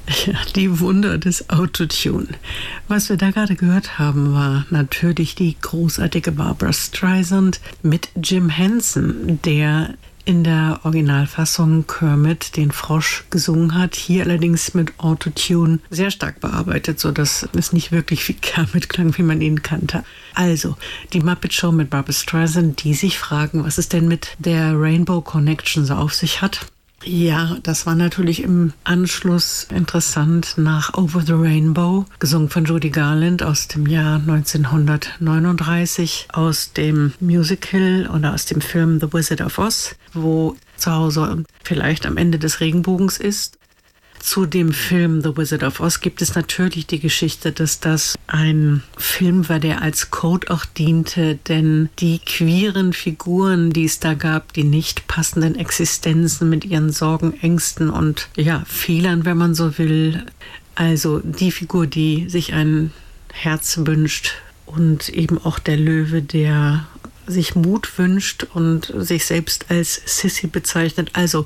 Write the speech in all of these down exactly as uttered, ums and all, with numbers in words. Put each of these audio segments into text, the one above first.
Ja, die Wunder des Autotune. Was wir da gerade gehört haben, war natürlich die großartige Barbra Streisand mit Jim Henson, der in der Originalfassung Kermit den Frosch gesungen hat, hier allerdings mit Autotune sehr stark bearbeitet, sodass es nicht wirklich wie Kermit klang, wie man ihn kannte. Also, die Muppet Show mit Barbra Streisand, die sich fragen, was es denn mit der Rainbow Connection so auf sich hat. Ja, das war natürlich im Anschluss interessant nach Over the Rainbow, gesungen von Judy Garland aus dem Jahr neunzehnhundertneununddreißig, aus dem Musical oder aus dem Film The Wizard of Oz, wo zu Hause vielleicht am Ende des Regenbogens ist. Zu dem Film The Wizard of Oz gibt es natürlich die Geschichte, dass das ein Film war, der als Code auch diente, denn die queeren Figuren, die es da gab, die nicht passenden Existenzen mit ihren Sorgen, Ängsten und ja, Fehlern, wenn man so will. Also die Figur, die sich ein Herz wünscht und eben auch der Löwe, der sich Mut wünscht und sich selbst als Sissy bezeichnet. Also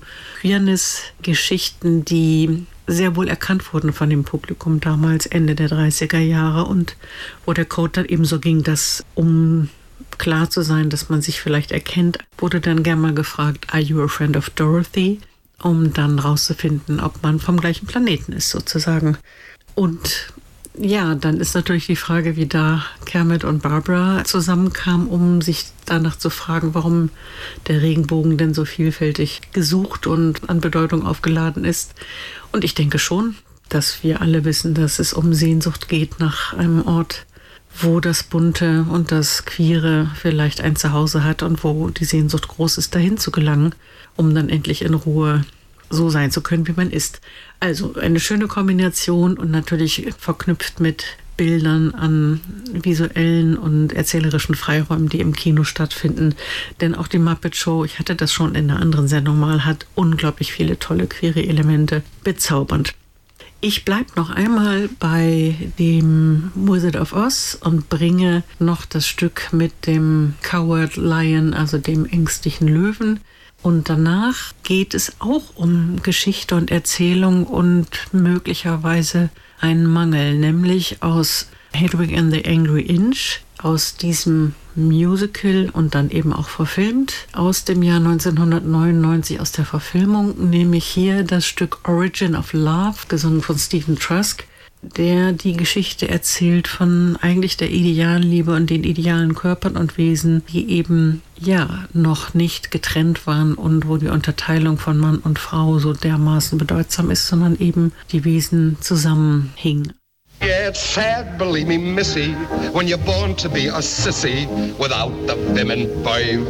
Queerness-Geschichten, die sehr wohl erkannt wurden von dem Publikum damals, Ende der dreißiger Jahre, und wo der Code dann eben so ging, dass, um klar zu sein, dass man sich vielleicht erkennt, wurde dann gern mal gefragt, are you a friend of Dorothy? Um dann rauszufinden, ob man vom gleichen Planeten ist, sozusagen. Und ja, dann ist natürlich die Frage, wie da Kermit und Barbra zusammenkamen, um sich danach zu fragen, warum der Regenbogen denn so vielfältig gesucht und an Bedeutung aufgeladen ist. Und ich denke schon, dass wir alle wissen, dass es um Sehnsucht geht nach einem Ort, wo das Bunte und das Queere vielleicht ein Zuhause hat und wo die Sehnsucht groß ist, dahin zu gelangen, um dann endlich in Ruhe so sein zu können, wie man ist. Also eine schöne Kombination und natürlich verknüpft mit Bildern an visuellen und erzählerischen Freiräumen, die im Kino stattfinden. Denn auch die Muppet Show, ich hatte das schon in einer anderen Sendung mal, hat unglaublich viele tolle queere Elemente. Bezaubernd. Ich bleibe noch einmal bei dem Wizard of Oz und bringe noch das Stück mit dem Coward Lion, also dem ängstlichen Löwen. Und danach geht es auch um Geschichte und Erzählung und möglicherweise einen Mangel, nämlich aus Hedwig and the Angry Inch, aus diesem Musical und dann eben auch verfilmt, aus dem Jahr neunzehnhundertneunundneunzig, aus der Verfilmung, nehme ich hier das Stück Origin of Love, gesungen von Stephen Trask, der die Geschichte erzählt von eigentlich der idealen Liebe und den idealen Körpern und Wesen, die eben ja noch nicht getrennt waren und wo die Unterteilung von Mann und Frau so dermaßen bedeutsam ist, sondern eben die Wesen zusammenhingen. Yeah, it's sad, believe me, missy, when you're born to be a sissy without the vim and vibe.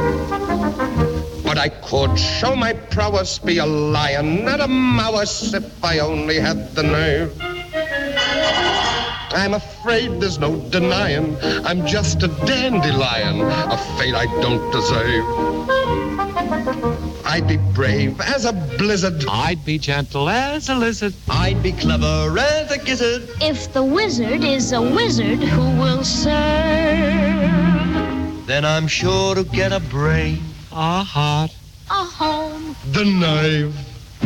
But I could show my prowess, be a lion, not a mouse, if I only had the nerve. I'm afraid there's no denying I'm just a dandelion, a fate I don't deserve. I'd be brave as a blizzard. I'd be gentle as a lizard. I'd be clever as a gizzard. If the wizard is a wizard who will serve, Then I'm sure to get a brain, A heart. a home, the knife.